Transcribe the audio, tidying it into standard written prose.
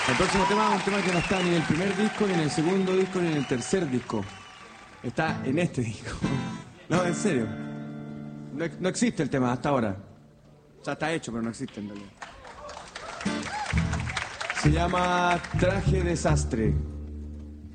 El próximo tema es un tema que no está ni en el primer disco, ni en el segundo disco, ni en el tercer disco. Está en este disco. No, en serio. No existe el tema hasta ahora. O sea, está hecho, pero no existe en realidad. Se llama Traje Desastre.